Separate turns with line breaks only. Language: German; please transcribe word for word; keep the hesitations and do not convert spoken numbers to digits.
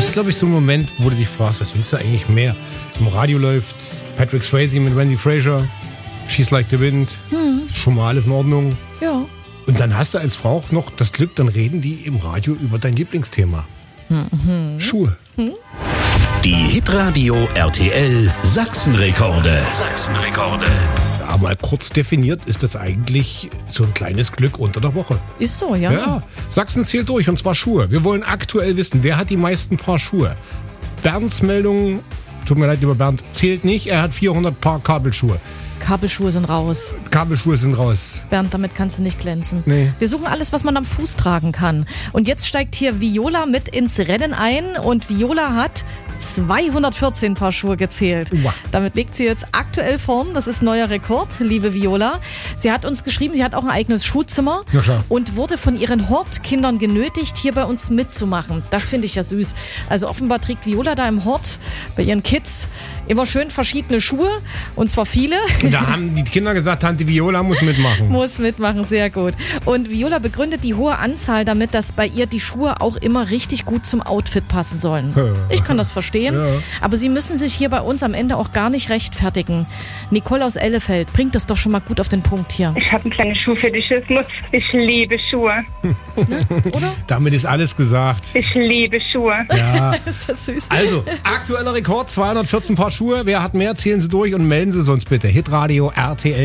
ist, glaube ich, so ein Moment, wo du dich fragst, was willst du eigentlich mehr? Im Radio läuft Patrick Swayze mit Wendy Frazier, She's Like the Wind, hm. schon mal alles in Ordnung.
Ja.
Und dann hast du als Frau auch noch das Glück, dann reden die im Radio über dein Lieblingsthema. Mhm. Schuhe. Mhm.
Die Hitradio R T L Sachsenrekorde. Sachsenrekorde.
Ja, mal kurz definiert ist das eigentlich so ein kleines Glück unter der Woche.
Ist so, ja.
Ja, Sachsen zählt durch, und zwar Schuhe. Wir wollen aktuell wissen, wer hat die meisten Paar Schuhe? Bernds Meldung, tut mir leid, lieber Bernd, zählt nicht. Er hat vierhundert Paar Kabelschuhe.
Kabelschuhe sind raus.
Kabelschuhe sind raus.
Bernd, damit kannst du nicht glänzen.
Nee.
Wir suchen alles, was man am Fuß tragen kann. Und jetzt steigt hier Viola mit ins Rennen ein. Und Viola hat zweihundertvierzehn Paar Schuhe gezählt.
Wow.
Damit liegt sie jetzt aktuell vorn. Das ist neuer Rekord, liebe Viola. Sie hat uns geschrieben, sie hat auch ein eigenes Schuhzimmer.
Ja, klar.
Und wurde von ihren Hortkindern genötigt, hier bei uns mitzumachen. Das finde ich ja süß. Also offenbar trägt Viola da im Hort bei ihren Kids immer schön verschiedene Schuhe. Und zwar viele.
Da haben die Kinder gesagt, Tante Viola muss mitmachen.
Muss mitmachen, sehr gut. Und Viola begründet die hohe Anzahl damit, dass bei ihr die Schuhe auch immer richtig gut zum Outfit passen sollen. Ich kann das verstehen. Ja. Aber sie müssen sich hier bei uns am Ende auch gar nicht rechtfertigen. Nicole aus Ellefeld bringt das doch schon mal gut auf den Punkt hier.
Ich habe einen kleinen Schuhfetischismus. Ich liebe Schuhe.
Ne? Oder?
Damit ist alles gesagt.
Ich liebe Schuhe.
Ja.
Ist das süß.
Also, aktueller Rekord, zweihundertvierzehn Paar Schuhe. Wer hat mehr, zählen Sie durch und melden Sie sonst bitte. Hitradio R T L.